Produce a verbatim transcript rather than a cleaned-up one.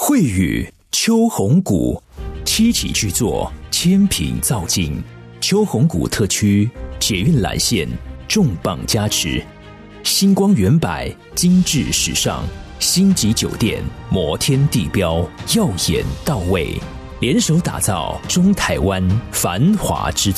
惠宇秋红谷，七期巨作，千品造境。秋红谷特区捷运蓝线重磅加持，星光远百，精致时尚，星级酒店，摩天地标，耀眼到位，联手打造中台湾繁华之